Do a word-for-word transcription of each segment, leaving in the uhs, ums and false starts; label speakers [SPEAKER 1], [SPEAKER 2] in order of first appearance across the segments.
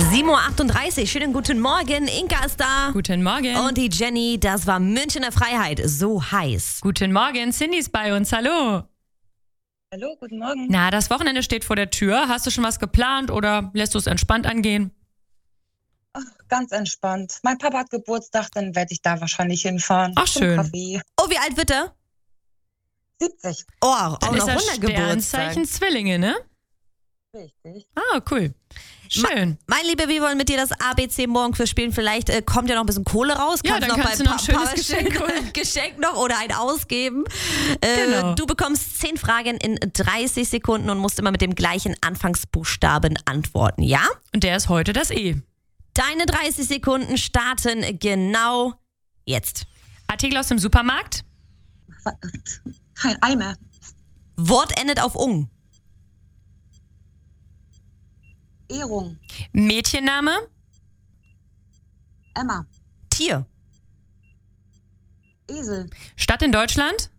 [SPEAKER 1] sieben Uhr achtunddreißig, schönen guten Morgen. Inka ist da.
[SPEAKER 2] Guten Morgen.
[SPEAKER 1] Und die Jenny, das war Münchener Freiheit. So heiß.
[SPEAKER 2] Guten Morgen, Cindy ist bei uns. Hallo.
[SPEAKER 3] Hallo, guten Morgen.
[SPEAKER 2] Na, das Wochenende steht vor der Tür. Hast du schon was geplant oder lässt du es entspannt angehen?
[SPEAKER 3] Ach, ganz entspannt. Mein Papa hat Geburtstag, dann werde ich da wahrscheinlich hinfahren.
[SPEAKER 2] Ach,
[SPEAKER 3] zum
[SPEAKER 2] schön.
[SPEAKER 3] Kaffee.
[SPEAKER 1] Oh, wie alt wird er?
[SPEAKER 3] siebzig.
[SPEAKER 1] Oh, auch
[SPEAKER 2] Dann
[SPEAKER 1] noch
[SPEAKER 2] ist
[SPEAKER 1] runder
[SPEAKER 2] das
[SPEAKER 1] Geburtstag.
[SPEAKER 2] Sternzeichen Zwillinge, ne?
[SPEAKER 3] Richtig.
[SPEAKER 2] Ah, cool. Schön.
[SPEAKER 1] Mein Lieber, wir wollen mit dir das A B C morgen spielen. Vielleicht äh, kommt ja noch ein bisschen Kohle raus.
[SPEAKER 2] Ja,
[SPEAKER 1] Kannst
[SPEAKER 2] dann
[SPEAKER 1] noch
[SPEAKER 2] kannst
[SPEAKER 1] bei
[SPEAKER 2] du noch ein
[SPEAKER 1] Pa-
[SPEAKER 2] schönes
[SPEAKER 1] Pa-
[SPEAKER 2] Geschenk
[SPEAKER 1] schön-
[SPEAKER 2] holen.
[SPEAKER 1] Geschenk noch oder ein ausgeben. Äh,
[SPEAKER 2] Genau.
[SPEAKER 1] Du bekommst zehn Fragen in dreißig Sekunden und musst immer mit dem gleichen Anfangsbuchstaben antworten, ja?
[SPEAKER 2] Und der ist heute das E.
[SPEAKER 1] Deine dreißig Sekunden starten genau jetzt.
[SPEAKER 2] Artikel aus dem Supermarkt.
[SPEAKER 3] Kein Eimer.
[SPEAKER 1] Wort endet auf ung.
[SPEAKER 3] Ehrung.
[SPEAKER 2] Mädchenname.
[SPEAKER 3] Emma.
[SPEAKER 1] Tier.
[SPEAKER 3] Esel.
[SPEAKER 2] Stadt in Deutschland.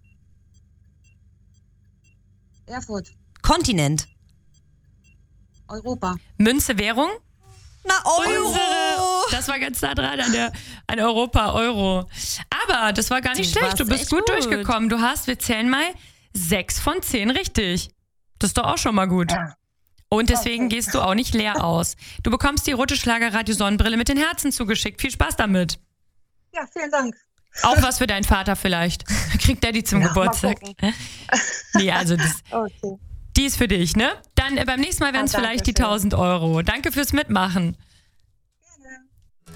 [SPEAKER 3] Erfurt.
[SPEAKER 1] Kontinent.
[SPEAKER 3] Europa.
[SPEAKER 2] Münze, Währung.
[SPEAKER 1] Na, Euro.
[SPEAKER 2] Unsere. Das war ganz nah dran an, der, an Europa, Euro. Aber das war gar nicht
[SPEAKER 1] Du
[SPEAKER 2] schlecht. Du
[SPEAKER 1] warst
[SPEAKER 2] bist
[SPEAKER 1] echt
[SPEAKER 2] gut,
[SPEAKER 1] gut.
[SPEAKER 2] durchgekommen. Du hast, wir zählen mal, sechs von zehn richtig. Das ist doch auch schon mal gut.
[SPEAKER 3] Ja.
[SPEAKER 2] Und deswegen
[SPEAKER 3] Okay.
[SPEAKER 2] gehst du auch nicht leer aus. Du bekommst die rote Schlagerradio-Sonnenbrille mit den Herzen zugeschickt. Viel Spaß damit.
[SPEAKER 3] Ja, vielen Dank.
[SPEAKER 2] Auch was für deinen Vater vielleicht. Kriegt der die zum
[SPEAKER 3] Ja, mal
[SPEAKER 2] Geburtstag?
[SPEAKER 3] gucken.
[SPEAKER 2] Nee, also das,
[SPEAKER 3] Okay.
[SPEAKER 2] die ist für dich, ne? Dann äh, beim nächsten Mal wären es
[SPEAKER 3] Ah,
[SPEAKER 2] vielleicht die
[SPEAKER 3] danke schön.
[SPEAKER 2] tausend Euro. Danke fürs Mitmachen.